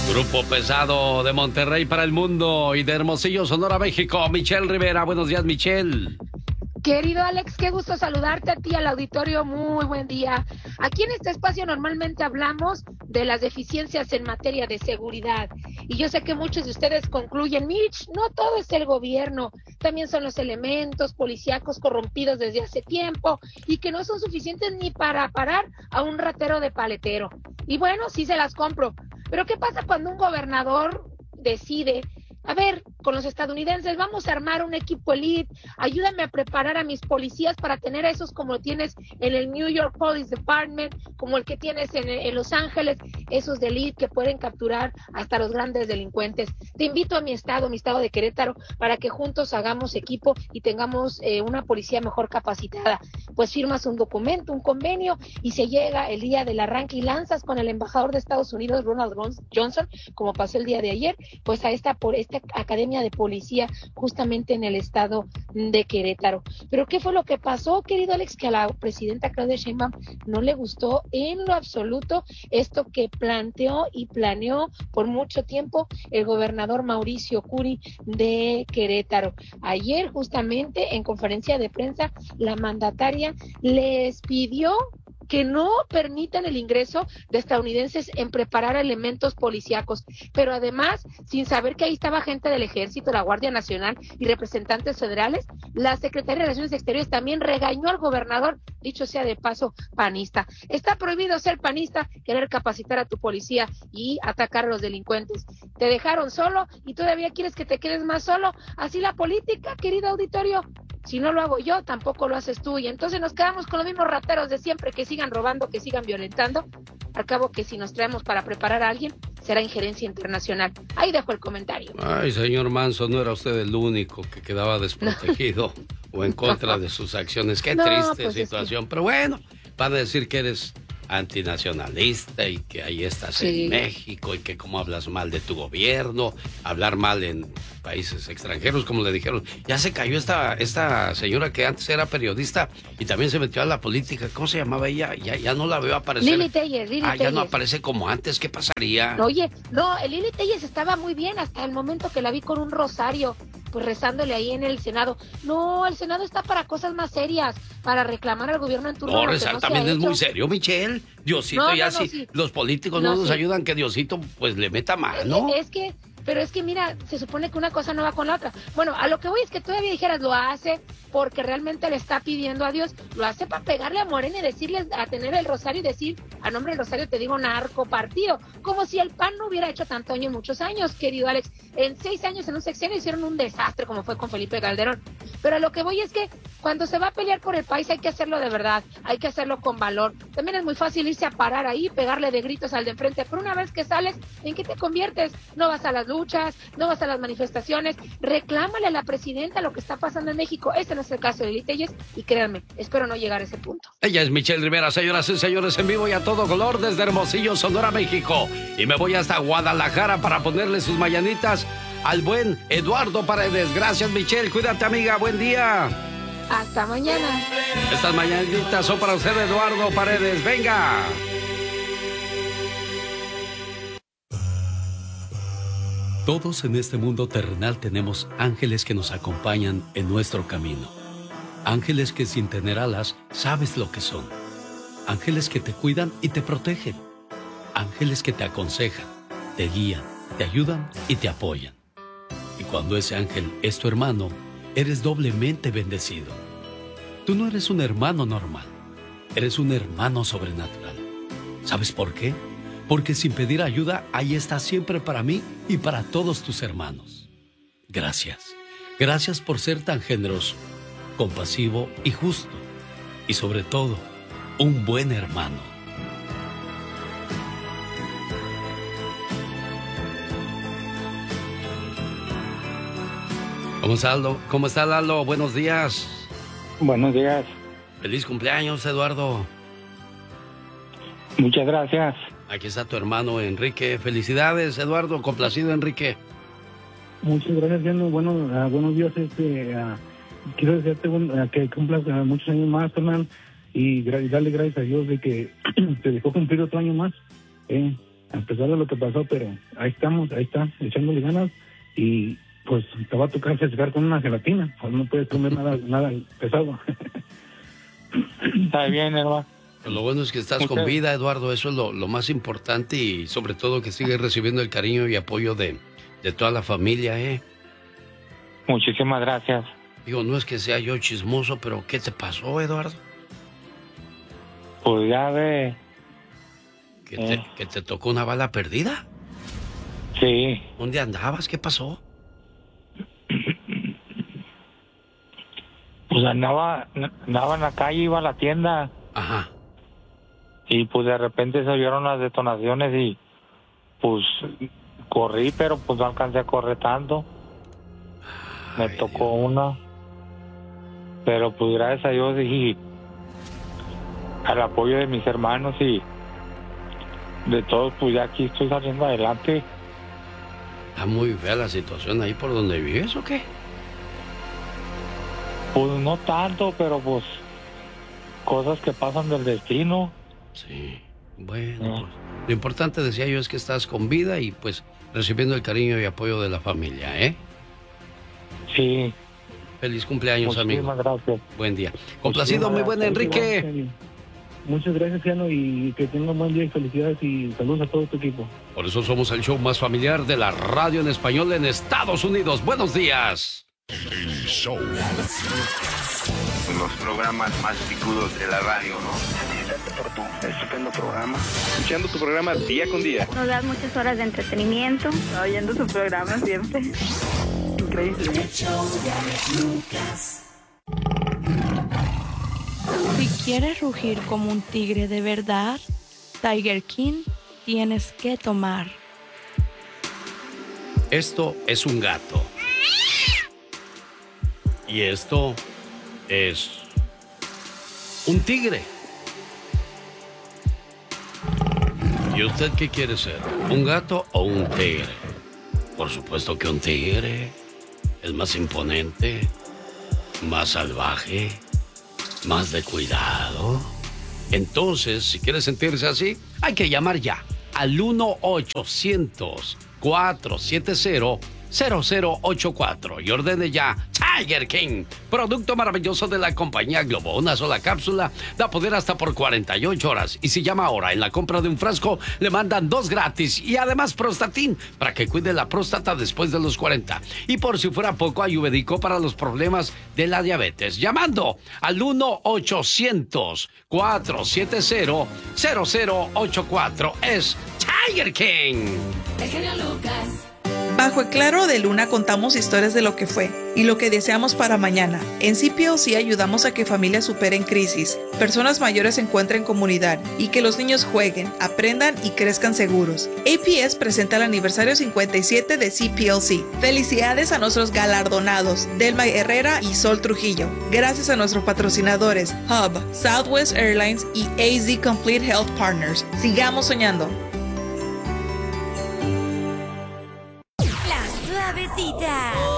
Grupo Pesado de Monterrey para el mundo y de Hermosillo, Sonora, México. Michelle Rivera, buenos días, Michelle. Querido Alex, qué gusto saludarte a ti, al auditorio, muy buen día. Aquí en este espacio normalmente hablamos de las deficiencias en materia de seguridad. Y yo sé que muchos de ustedes concluyen, Mitch, no todo es el gobierno, también son los elementos policíacos corrompidos desde hace tiempo y que no son suficientes ni para parar a un ratero de paletero. Y bueno, sí se las compro. Pero ¿qué pasa cuando un gobernador decide, a ver, con los estadounidenses, vamos a armar un equipo elite, ayúdame a preparar a mis policías para tener a esos como tienes en el New York Police Department, como el que tienes en Los Ángeles, esos de elite que pueden capturar hasta los grandes delincuentes? Te invito a mi estado de Querétaro, para que juntos hagamos equipo y tengamos una policía mejor capacitada. Pues firmas un documento, un convenio, y se llega el día del arranque y lanzas con el embajador de Estados Unidos, Ronald Johnson, como pasó el día de ayer, pues a esta academia de policía justamente en el estado de Querétaro. Pero ¿qué fue lo que pasó, querido Alex? Que a la presidenta Claudia Sheinbaum no le gustó en lo absoluto esto que planteó y planeó por mucho tiempo el gobernador Mauricio Curi de Querétaro. Ayer, justamente en conferencia de prensa, la mandataria les pidió que no permitan el ingreso de estadounidenses en preparar elementos policíacos, pero además, sin saber que ahí estaba gente del Ejército, la Guardia Nacional y representantes federales, la Secretaría de Relaciones Exteriores también regañó al gobernador, dicho sea de paso, panista. Está prohibido ser panista, querer capacitar a tu policía y atacar a los delincuentes. Te dejaron solo y todavía quieres que te quedes más solo. Así la política, querido auditorio. Si no lo hago yo, tampoco lo haces tú. Y entonces nos quedamos con los mismos rateros de siempre, que sigan robando, que sigan violentando. Al cabo que si nos traemos para preparar a alguien, será injerencia internacional. Ahí dejo el comentario. Ay, señor Manso, no era usted el único que quedaba desprotegido o en contra de sus acciones. Qué triste pues situación. Pero bueno, van a decir que eres antinacionalista y que ahí estás en México y que cómo hablas mal de tu gobierno, hablar mal en países extranjeros, como le dijeron. Ya se cayó esta señora que antes era periodista y también se metió a la política. ¿Cómo se llamaba ella? Ya no la veo aparecer. Lili Telles. Ya no aparece como antes. ¿Qué pasaría? Oye, no, Lili Telles estaba muy bien hasta el momento que la vi con un rosario, pues rezándole ahí en el Senado. No, el Senado está para cosas más serias, para reclamar al gobierno en turno. No, rezar también es muy serio, Michelle. Diosito, si los políticos no nos ayudan, que Diosito pues le meta mano. Pero es que mira, se supone que una cosa no va con la otra. Bueno, a lo que voy es que todavía dijeras, lo hace porque realmente le está pidiendo a Dios, lo hace para pegarle a Morena y decirles, a tener el rosario y decir, a nombre del rosario te digo narco partido, como si el PAN no hubiera hecho tanto daño en muchos años, querido Alex. En 6 años, en un sexenio, hicieron un desastre como fue con Felipe Calderón. Pero a lo que voy es que cuando se va a pelear por el país hay que hacerlo de verdad, hay que hacerlo con valor. También es muy fácil irse a parar ahí, pegarle de gritos al de enfrente, pero una vez que sales, ¿en qué te conviertes? No vas a las luchas, no vas a las manifestaciones, reclámale a la presidenta lo que está pasando en México. Este no es el caso de Lili Telles y créanme, espero no llegar a ese punto. Ella es Michelle Rivera, señoras y señores, en vivo y a todo color desde Hermosillo, Sonora, México. Y me voy hasta Guadalajara para ponerle sus mañanitas al buen Eduardo Paredes. Gracias, Michelle, cuídate, amiga, buen día. Hasta mañana. Estas mañanitas son para usted, Eduardo Paredes. Venga. Todos en este mundo terrenal tenemos ángeles que nos acompañan en nuestro camino. Ángeles que sin tener alas sabes lo que son. Ángeles que te cuidan y te protegen. Ángeles que te aconsejan, te guían, te ayudan y te apoyan. Y cuando ese ángel es tu hermano, eres doblemente bendecido. Tú no eres un hermano normal, eres un hermano sobrenatural. ¿Sabes por qué? Porque sin pedir ayuda, ahí estás siempre para mí y para todos tus hermanos. Gracias. Gracias por ser tan generoso, compasivo y justo. Y sobre todo, un buen hermano. ¿Cómo está Lalo? Buenos días. Buenos días. Feliz cumpleaños, Eduardo. Muchas gracias. Aquí está tu hermano Enrique. Felicidades, Eduardo. Complacido, Enrique. Muchas gracias, Diano. Bueno, buenos días. Quiero desearte que cumplas muchos años más, hermano, y darle gracias a Dios de que te dejó cumplir otro año más. a pesar de lo que pasó, pero ahí estamos, echándole ganas y pues te va a tocar festejar con una gelatina, pues no puedes comer nada pesado. Está bien, hermano. Pues lo bueno es que estás con vida, Eduardo, eso es lo más importante y sobre todo que sigues recibiendo el cariño y apoyo de toda la familia, ¿eh? Muchísimas gracias. Digo, no es que sea yo chismoso, pero ¿qué te pasó, Eduardo? Pues ya ve. ¿Que te tocó una bala perdida? Sí. ¿Dónde andabas? ¿Qué pasó? Pues andaba en la calle, iba a la tienda. Ajá. Y pues de repente se oyeron las detonaciones y pues corrí, pero pues no alcancé a correr tanto. Me tocó Dios. Una. Pero pues gracias a Dios y al apoyo de mis hermanos y de todos, pues ya aquí estoy saliendo adelante. ¿Está muy fea la situación ahí por donde vives o qué? Pues no tanto, pero pues cosas que pasan del destino. Sí, bueno, pues, lo importante, decía yo, es que estás con vida y pues recibiendo el cariño y apoyo de la familia, ¿eh? Sí. Feliz cumpleaños, amigo. Muchísimas gracias. Buen día. Complacido, muy buen Enrique. Muchas gracias, Ciano, y que tenga un buen día y felicidades y saludos a todo tu equipo. Por eso somos el show más familiar de la radio en español en Estados Unidos. Buenos días. El show. Los programas más picudos de la radio, ¿no? Felicitarte por tu estupendo programa. Escuchando tu programa día con día. Nos das muchas horas de entretenimiento. Oyendo su programa siempre. Increíble. El show de Alex Lucas. Si quieres rugir como un tigre de verdad, Tiger King tienes que tomar. Esto es un gato. Y esto es un tigre. ¿Y usted qué quiere ser? ¿Un gato o un tigre? Por supuesto que un tigre es más imponente, más salvaje, más de cuidado. Entonces, si quiere sentirse así, hay que llamar ya al 1-800-470-0084 y ordene ya Tiger King, producto maravilloso de la compañía Globo. Una sola cápsula da poder hasta por 48 horas. Y si llama ahora, en la compra de un frasco, le mandan 2 gratis. Y además Prostatin, para que cuide la próstata después de los 40. Y por si fuera poco, Ayurvédico para los problemas de la diabetes. Llamando al 1-800-470-0084. Es Tiger King. El genio Lucas. Bajo el claro de luna contamos historias de lo que fue y lo que deseamos para mañana. En CPLC ayudamos a que familias superen crisis, personas mayores encuentren comunidad y que los niños jueguen, aprendan y crezcan seguros. APS presenta el aniversario 57 de CPLC. Felicidades a nuestros galardonados, Delma Herrera y Sol Trujillo. Gracias a nuestros patrocinadores Hub, Southwest Airlines y AZ Complete Health Partners. Sigamos soñando. Suavecita.